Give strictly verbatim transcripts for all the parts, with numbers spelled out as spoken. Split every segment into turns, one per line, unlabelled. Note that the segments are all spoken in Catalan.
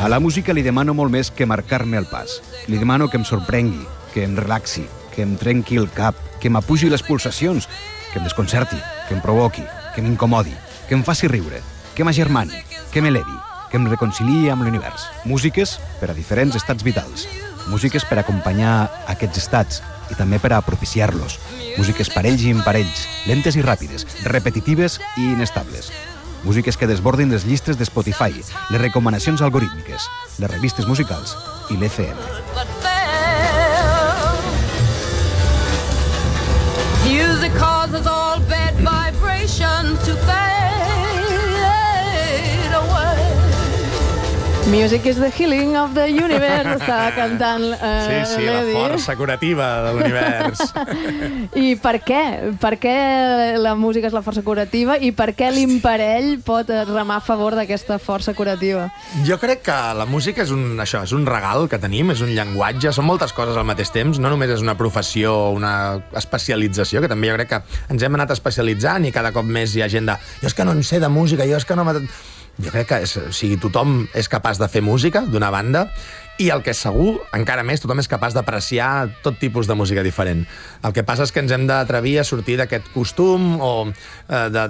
A la música li demano molt més que marcar-me el pas. Li demano que em sorprengui, que em relaxi, que em trenqui el cap, que m'apugi les pulsacions, que em desconcerti, que em provoqui, que m'incomodi, que em faci riure, que m'agermani, que m'elevi, que em reconciliï amb l'univers. Músiques per a diferents estats vitals. Músiques per acompanyar aquests estats i també per a propiciar-los. Músiques parells i imparells, lentes i ràpides, repetitives i inestables. Músiques que desbordin les llistes de Spotify, les recomanacions algorítmiques, les revistes musicals i l'E F M.
Music causes all bad vibrations to fade away.
Music is the healing of the universe, estava cantant uh,
Sí, sí, la força curativa de l'univers.
I per què? Per què la música és la força curativa i per què l'imparell pot remar a favor d'aquesta força curativa?
Jo crec que la música és un, això, és un regal que tenim, és un llenguatge, són moltes coses al mateix temps, no només és una professió, una especialització, que també jo crec que ens hem anat especialitzant i cada cop més hi ha gent de jo és que no en sé de música, jo és que no... Jo crec que és, o sigui, tothom és capaç de fer música, d'una banda, i el que és segur, encara més, tothom és capaç d'apreciar tot tipus de música diferent. El que passa és que ens hem d'atrevir a sortir d'aquest costum o eh, de,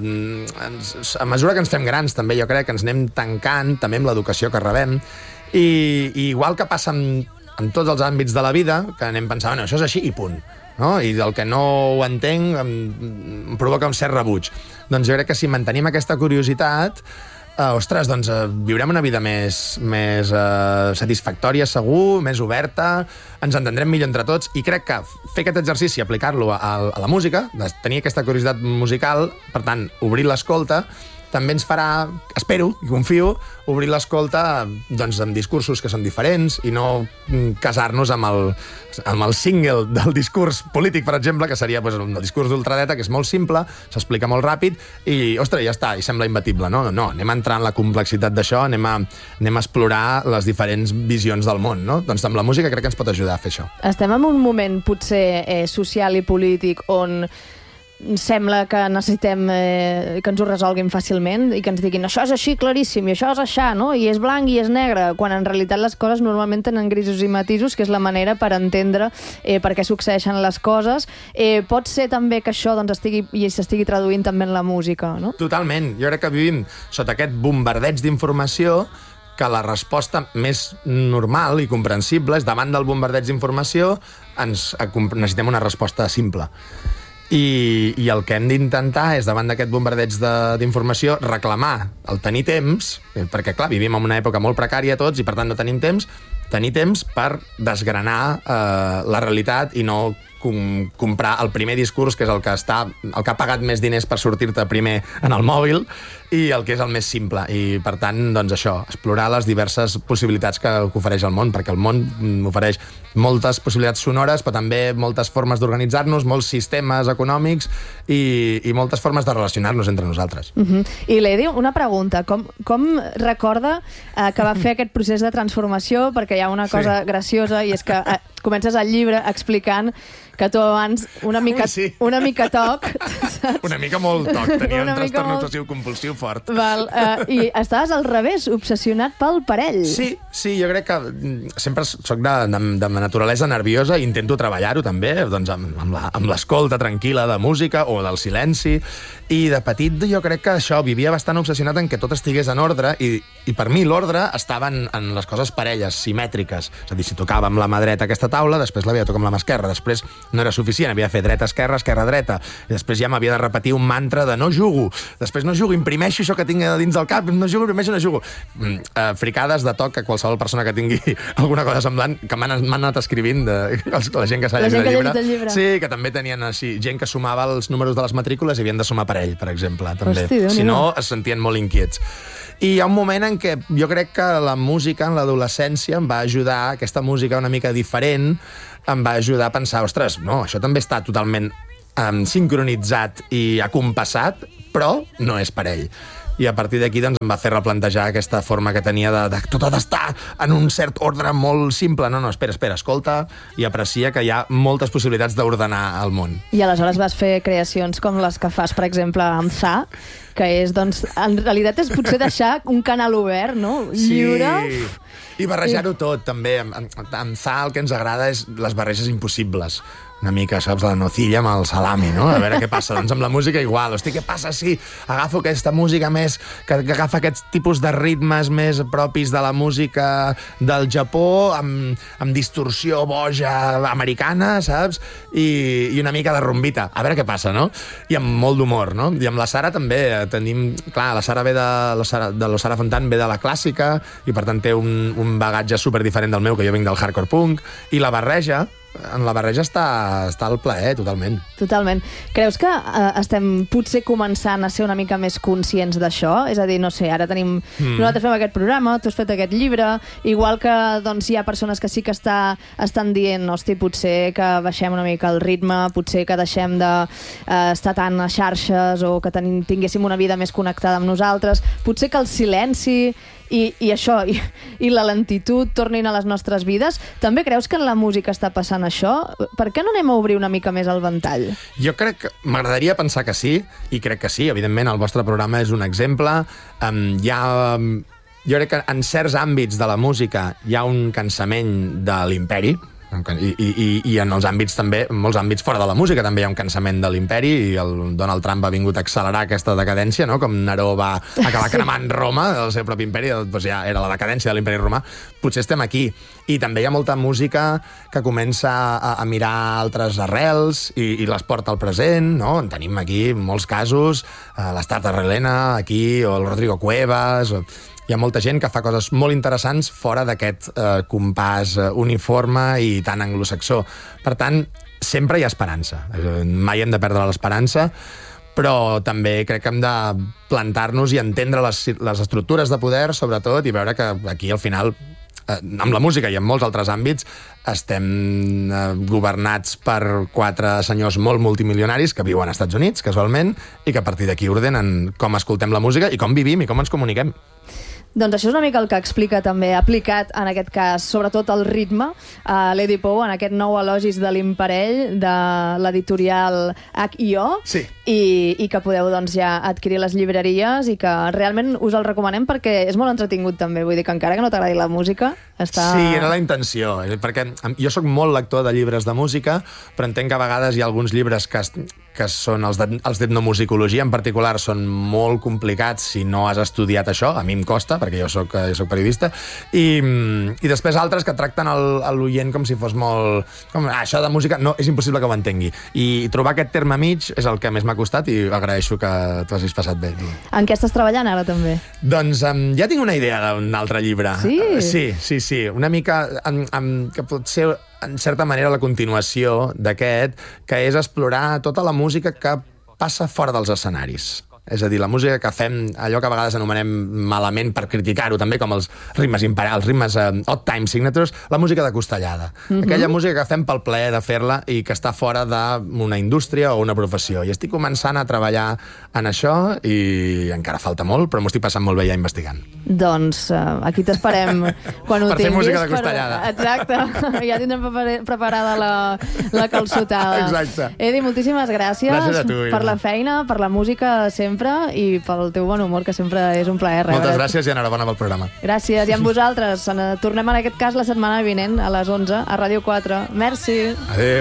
a mesura que ens fem grans també jo crec que ens anem tancant també amb l'educació que rebem i, i igual que passa en, en tots els àmbits de la vida que anem pensant, no, això és així i punt. No? I el que no ho entenc em, em provoca un cert rebuig. Doncs jo crec que si mantenim aquesta curiositat Uh, ostres, doncs uh, viurem una vida més, més uh, satisfactòria, segur, més oberta, ens entendrem millor entre tots, i crec que fer aquest exercici, aplicar-lo a, a la música, de tenir aquesta curiositat musical, per tant, obrir l'escolta, també ens farà, espero i confio, obrir l'escolta doncs, amb discursos que són diferents i no casar-nos amb el, amb el single del discurs polític, per exemple, que seria doncs, el discurs d'ultradreta, que és molt simple, s'explica molt ràpid i, ostres, ja està, i sembla imbatible. No, no, anem a entrar en la complexitat d'això, anem a, anem a explorar les diferents visions del món. No? Doncs amb la música crec que ens pot ajudar a fer això.
Estem en un moment potser eh, social i polític on sembla que necessitem eh, que ens ho resolguin fàcilment i que ens diguin això és així claríssim i això és aixà, no? I és blanc i és negre, quan en realitat les coses normalment tenen grisos i matisos, que és la manera per entendre eh, per què succeeixen les coses. Eh, pot ser també que això doncs, estigui i s'estigui traduint també en la música, no?
Totalment. Jo crec que vivim sota aquest bombardeig d'informació que la resposta més normal i comprensible és davant del bombardeig d'informació ens necessitem una resposta simple. I, i el que hem d'intentar és, davant d'aquest bombardeig d'informació, reclamar el tenir temps, perquè, clar, vivim en una època molt precària tots i, per tant, no tenim temps, tenir temps per desgranar eh, la realitat i no com, comprar el primer discurs, que és el que, està, el que ha pagat més diners per sortir-te primer en el mòbil, i el que és el més simple. I, per tant, doncs això, explorar les diverses possibilitats que, que ofereix el món, perquè el món ofereix moltes possibilitats sonores, però també moltes formes d'organitzar-nos, molts sistemes econòmics i, i moltes formes de relacionar-nos entre nosaltres.
Uh-huh. I l'Edi, una pregunta. Com, com recorda eh, que va fer aquest procés de transformació? Perquè hi ha una cosa sí. graciosa, i és que eh, comences el llibre explicant que tu abans una mica,
Ui, sí.
una mica toc, saps?
Una mica molt toc, tenia
Una
un trastorn
molt...
obsessiu compulsiu fort.
Val, uh, i estaves al revés, obsessionat pel parell.
Sí, sí, jo crec que sempre soc de, de, de naturalesa nerviosa i intento treballar-ho també, doncs amb, amb l'escolta tranquil·la de música o del silenci, i de petit jo crec que això, vivia bastant obsessionat en que tot estigués en ordre, i, i per mi l'ordre estava en, en les coses parelles, simètriques. És a dir, si tocava amb la mà dreta aquesta taula, després l'havia de tocar amb la mà esquerra, després no era suficient, havia de fer dreta-esquerra, esquerra-dreta, i després ja m'havia de repetir un mantra de no jugo, després no jugo, imprimeixo això que tinc dins del cap, no jugo, imprimeixo, no jugo. Mm, uh, fricades de toc a qualsevol persona que tingui alguna cosa semblant, que m'han anat escrivint, de, la gent que s'ha llegit el llibre.
el llibre.
Sí, que també tenien així, gent que sumava els números de les matrícules i havien de sumar per ell, per exemple, també.
Hosti,
si no, es sentien molt inquiets. I hi ha un moment en què jo crec que la música en l'adolescència em va ajudar, aquesta música una mica diferent, em va ajudar a pensar, ostres, no, això també està totalment um, sincronitzat i acompassat, però no és parell. i a partir d'aquí doncs, em va fer replantejar aquesta forma que tenia de, de tot ha d'estar en un cert ordre molt simple. No, no, espera, espera, escolta i aprecia que hi ha moltes possibilitats d'ordenar el món.
I aleshores vas fer creacions com les que fas, per exemple, amb Za, que és, doncs, en realitat és potser deixar un canal obert, no? Lliure.
Sí, i barrejar-ho tot, també. Amb, amb Za el que ens agrada és les barreges impossibles. Una mica, saps, la nocilla amb el salami, no? A veure què passa. Doncs amb la música igual. Hosti, què passa si agafo aquesta música més... que, que agafa aquests tipus de ritmes més propis de la música del Japó, amb, amb distorsió boja americana, saps? I, i una mica de rumbita. A veure què passa, no? I amb molt d'humor, no? I amb la Sara també tenim... Clar, la Sara ve de... La Sara, de la Sara Fontan ve de la clàssica i per tant té un, un bagatge super diferent del meu, que jo vinc del hardcore punk, i la barreja en la barreja està, està al plaer, totalment.
Totalment. Creus que eh, estem potser començant a ser una mica més conscients d'això? És a dir, no sé, ara tenim... Mm. Nosaltres fem aquest programa, tu has fet aquest llibre, igual que doncs, hi ha persones que sí que està, estan dient, hosti, potser que baixem una mica el ritme, potser que deixem d'estar eh, tant a xarxes o que ten, tinguéssim una vida més connectada amb nosaltres. Potser que el silenci i, i això, i, i la lentitud tornin a les nostres vides. També creus que en la música està passant això? Per què no anem a obrir una mica més el ventall?
Jo crec que m'agradaria pensar que sí, i crec que sí. Evidentment, el vostre programa és un exemple. Um, hi ha... Um, jo crec que en certs àmbits de la música hi ha un cansament de l'imperi, I, i, i en els àmbits també, en molts àmbits fora de la música també hi ha un cansament de l'imperi i el Donald Trump ha vingut a accelerar aquesta decadència, no? Com Neró va acabar cremant Roma, el seu propi imperi, doncs ja era la decadència de l'imperi romà. Potser estem aquí. I també hi ha molta música que comença a, a mirar altres arrels i, i les porta al present, no? En tenim aquí molts casos, eh, l'Estat Arrelena, aquí, o el Rodrigo Cuevas... O... Hi ha molta gent que fa coses molt interessants fora d'aquest eh, compàs eh, uniforme i tan anglosaxó. Per tant, sempre hi ha esperança. Mai hem de perdre l'esperança, però també crec que hem de plantar-nos i entendre les, les estructures de poder, sobretot, i veure que aquí, al final, eh, amb la música i en molts altres àmbits, estem eh, governats per quatre senyors molt multimilionaris que viuen als Estats Units, casualment, i que a partir d'aquí ordenen com escoltem la música i com vivim i com ens comuniquem.
Doncs això és una mica el que explica també, aplicat en aquest cas, sobretot el ritme, a l'Edi Pou, en aquest nou elogis de l'imparell de l'editorial H i O,
sí.
i, i que podeu doncs, ja adquirir les llibreries i que realment us el recomanem perquè és molt entretingut també, vull dir que encara que no t'agradi la música, està...
Sí, era la intenció, perquè jo sóc molt lector de llibres de música, però entenc que a vegades hi ha alguns llibres que, que són els d'etnomusicologia en particular, són molt complicats si no has estudiat això, a mi em costa, perquè jo soc, jo soc periodista, i, i després altres que tracten l'oient com si fos molt... Com, ah, això de música, no, és impossible que ho entengui. I trobar aquest terme mig és el que més m'ha costat i agraeixo que t'ho hagis passat bé.
En què estàs treballant ara, també?
Doncs um, ja tinc una idea d'un altre llibre.
Sí?
Uh, sí, sí, sí. Una mica... Um, um, que pot ser, en certa manera, la continuació d'aquest, que és explorar tota la música que passa fora dels escenaris. És a dir, la música que fem, allò que a vegades anomenem malament per criticar-ho també, com els ritmes imperials, els ritmes uh, odd time signatures, la música de costellada. Mm-hmm. Aquella música que fem pel plaer de fer-la i que està fora d'una indústria o una professió. I estic començant a treballar en això i encara falta molt, però m'ho estic passant molt bé ja investigant.
Doncs uh, aquí t'esperem quan ho
per
tinguis.
Per fer música de costellada.
Per... Exacte, ja tindrem preparada la, la calçotada.
Exacte.
Edi, moltíssimes gràcies,
gràcies a tu,
per la feina, per la música sempre i pel teu bon humor, que sempre és un plaer rebre.
Moltes gràcies i enhorabona pel programa.
Gràcies, i amb vosaltres. Tornem en aquest cas la setmana vinent a les onze a Ràdio quatre. Merci.
Adéu.